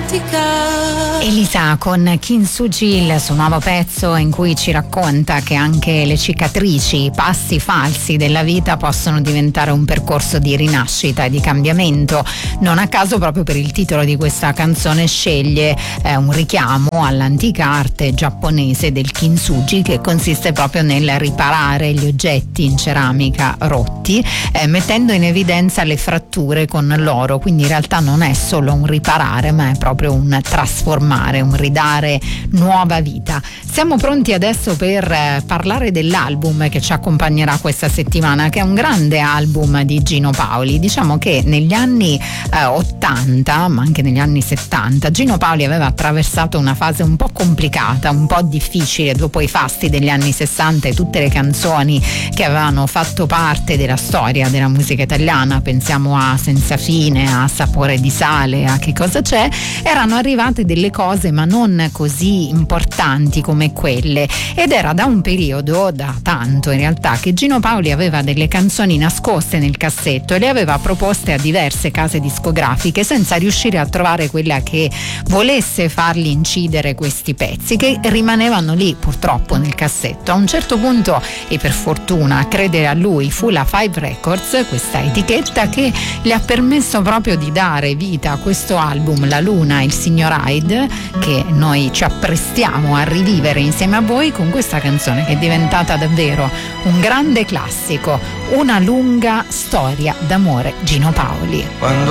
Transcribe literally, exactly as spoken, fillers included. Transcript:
Elisa con Kintsugi, il suo nuovo pezzo in cui ci racconta che anche le cicatrici, i passi falsi della vita possono diventare un percorso di rinascita e di cambiamento. Non a caso, proprio per il titolo di questa canzone, sceglie eh, un richiamo all'antica arte giapponese del Kintsugi, che consiste proprio nel riparare gli oggetti in ceramica rotti, eh, mettendo in evidenza le fratture con l'oro. Quindi in realtà non è solo un riparare, ma è proprio un trasformare, un ridare nuova vita. Siamo pronti adesso per eh, parlare dell'album che ci accompagnerà questa settimana, che è un grande album di Gino Paoli. Diciamo che negli anni eh, ottanta, ma anche negli anni settanta, Gino Paoli aveva attraversato una fase un po' complicata, un po' difficile dopo i fasti degli anni sessanta e tutte le canzoni che avevano fatto parte della storia della musica italiana. Pensiamo a Senza fine, a Sapore di sale, a Che cosa c'è. Erano arrivate delle cose ma non così importanti come quelle, ed era da un periodo, da tanto in realtà, che Gino Paoli aveva delle canzoni nascoste nel cassetto e le aveva proposte a diverse case discografiche senza riuscire a trovare quella che volesse fargli incidere questi pezzi, che rimanevano lì purtroppo nel cassetto. A un certo punto, e per fortuna a credere a lui, fu la Five Records, questa etichetta, che le ha permesso proprio di dare vita a questo album, La Luna e il Signor Hyde, che noi ci apprestiamo a rivivere insieme a voi con questa canzone che è diventata davvero un grande classico, Una lunga storia d'amore, Gino Paoli. Quando